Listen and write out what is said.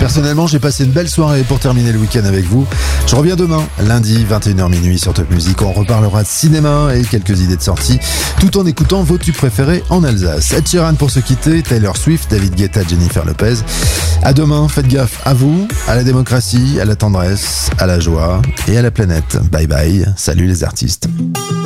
Personnellement, j'ai passé une belle soirée pour terminer le week-end avec vous. Je reviens demain, lundi, 21h minuit sur Top Music. On reparlera de cinéma et quelques idées de sortie, tout en écoutant vos tubes préférés en Alsace. Ed Sheeran pour se quitter, Taylor Swift, David Guetta, Jennifer Lopez. À demain, faites gaffe à vous, à la démocratie, à la tendresse, à la joie et à la planète. Bye bye, salut les artistes.